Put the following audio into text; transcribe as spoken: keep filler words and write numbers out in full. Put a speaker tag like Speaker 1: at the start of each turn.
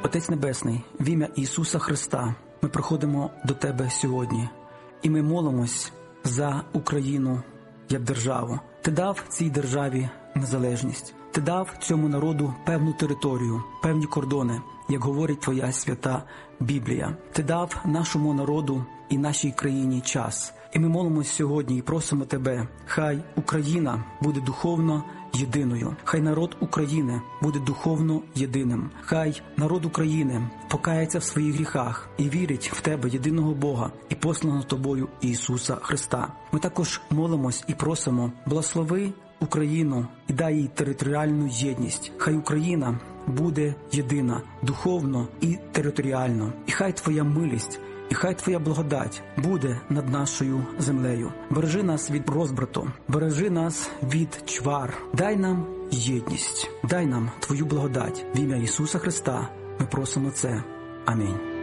Speaker 1: Отець Небесний, в ім'я Ісуса Христа ми приходимо до Тебе сьогодні, і ми молимось за Україну як державу. Ти дав цій державі незалежність. Ти дав цьому народу певну територію, певні кордони, як говорить Твоя свята Біблія. Ти дав нашому народу і нашій країні час. І ми молимось сьогодні і просимо Тебе, хай Україна буде духовно єдиною. Хай народ України буде духовно єдиним. Хай народ України покається в своїх гріхах і вірить в Тебе, єдиного Бога, і посланого Тобою Ісуса Христа. Ми також молимось і просимо, благослови Україну і дай їй територіальну єдність. Хай Україна буде єдина духовно і територіально. І хай Твоя милість, і хай Твоя благодать буде над нашою землею. Бережи нас від розбрату, бережи нас від чвар. Дай нам єдність, дай нам Твою благодать. В ім'я Ісуса Христа ми просимо це. Амінь.